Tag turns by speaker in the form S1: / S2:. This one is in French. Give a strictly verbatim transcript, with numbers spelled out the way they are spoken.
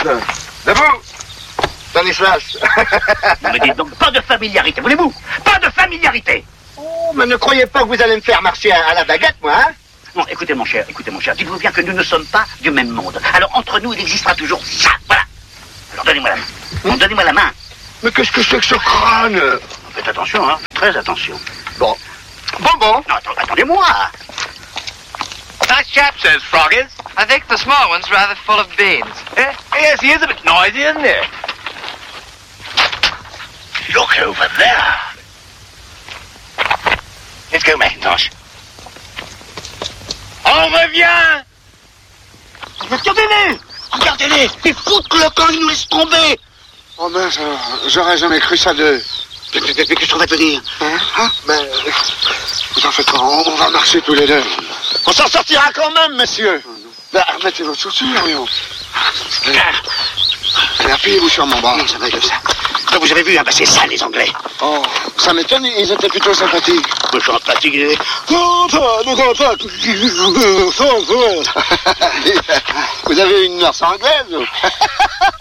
S1: Debout. Stanislas.
S2: Ne me dites donc pas de familiarité, voulez-vous? Pas de familiarité.
S1: Oh, mais ne croyez pas que vous allez me faire marcher à la baguette, moi, hein?
S2: Non, écoutez mon cher, écoutez mon cher, dites-vous bien que nous ne sommes pas du même monde. Alors entre nous, il existera toujours ça, voilà. Alors donnez-moi la main. Bon, donnez-moi la main.
S1: Mais qu'est-ce que c'est que ce crâne?
S2: Faites attention, hein, très attention.
S1: Bon. Bon, bon.
S2: Non, attends, attendez-moi.
S3: Nice chap, says Froggers. I think the small one's rather full of beans. Eh? Yes, he is a bit noisy, isn't he?
S2: Look over there. Let's go, Macintosh.
S3: On revient!
S2: Regardez-les! Regardez-les! Ils foutent le camp, ils nous laissent tomber!
S1: Oh mince, j'aurais jamais cru ça de...
S2: Qu'est-ce qu'on va devenir?
S1: Hein? Hein? Mais... Vous en faites pas, on, on va marcher tous les deux. On s'en sortira quand même, messieurs. Ben, remettez vos chaussures, voyons. Allez, appuyez-vous sur mon bras.
S2: Non, ça va être ça. Vous avez vu, hein, bah, c'est ça, les Anglais.
S1: Oh, ça m'étonne, ils étaient plutôt sympathiques.
S2: Je suis fatigué.
S1: Vous avez une nurse anglaise?